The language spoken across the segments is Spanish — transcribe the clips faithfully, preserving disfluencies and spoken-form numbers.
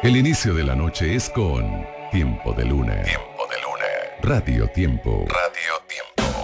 El inicio de la noche es con Tiempo de Luna. Tiempo de Luna. Radio Tiempo. Radio Tiempo.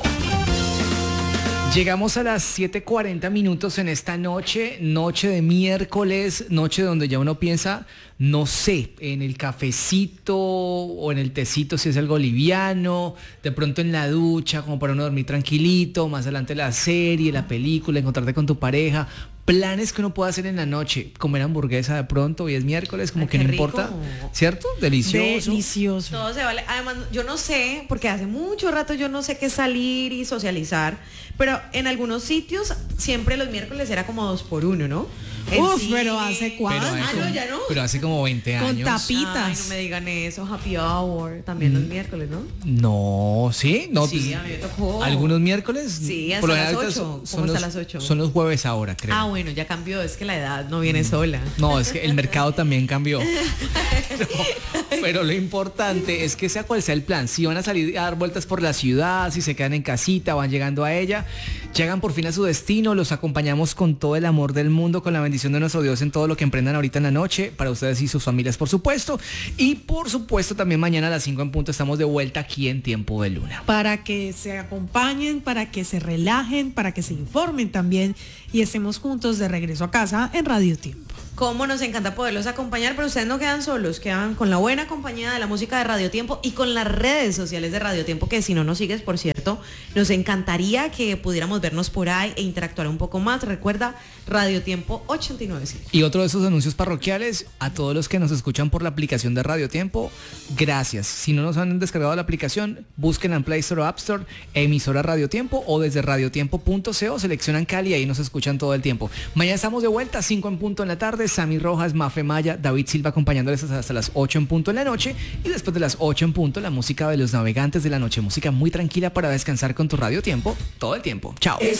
Llegamos a las siete cuarenta minutos en esta noche, noche de miércoles, noche donde ya uno piensa, no sé, en el cafecito o en el tecito si es algo liviano, de pronto en la ducha como para uno dormir tranquilito, más adelante la serie, la película, encontrarte con tu pareja, planes que uno puede hacer en la noche, comer hamburguesa de pronto, hoy es miércoles, como Ay, que qué no rico. importa, ¿cierto? Delicioso. Delicioso. Todo se vale. Además, yo no sé, porque hace mucho rato yo no sé qué salir y socializar, pero en algunos sitios siempre los miércoles era como dos por uno, ¿no? En Uf, cine. pero ¿hace cuándo? Pero, hay Ah, como- no, ya no. pero hace como veinte Con años. tapitas. Ay, no me digan eso, happy hour, también los miércoles, ¿no? No, ¿sí? No, Sí, pues, a mí me tocó. ¿algunos miércoles? Sí, hasta Por lo las general, ocho, son- como son hasta los- las ocho. Son los jueves ahora, creo. Ah, bueno, ya cambió, es que la edad no viene sola. No, es que el mercado también cambió. Pero, pero lo importante es que sea cual sea el plan, si van a salir a dar vueltas por la ciudad, si se quedan en casita, van llegando a ella, llegan por fin a su destino, los acompañamos con todo el amor del mundo, con la bendición de nuestro Dios en todo lo que emprendan ahorita en la noche, para ustedes y sus familias, por supuesto. Y por supuesto también mañana a las cinco en punto estamos de vuelta aquí en Tiempo de Luna. Para que se acompañen, para que se relajen, para que se informen también y estemos juntos de regreso a casa en Radio Tiempo. Cómo nos encanta poderlos acompañar, pero ustedes no quedan solos, quedan con la buena compañía de la música de Radio Tiempo y con las redes sociales de Radio Tiempo, que si no nos sigues, por cierto, nos encantaría que pudiéramos vernos por ahí e interactuar un poco más. Recuerda, Radio Tiempo ochenta y nueve punto cinco. Y otro de esos anuncios parroquiales, a todos los que nos escuchan por la aplicación de Radio Tiempo, gracias. Si no nos han descargado la aplicación, busquen en Play Store o App Store, emisora Radio Tiempo, o desde radiotiempo punto co, seleccionan Cali y ahí nos escuchan todo el tiempo. Mañana estamos de vuelta, cinco en punto en la tarde, Sammy Rojas, Mafe Maya, David Silva acompañándoles hasta, hasta las ocho en punto en la noche, y después de las ocho en punto la música de los navegantes de la noche, música muy tranquila para descansar con tu Radio Tiempo todo el tiempo. Chao.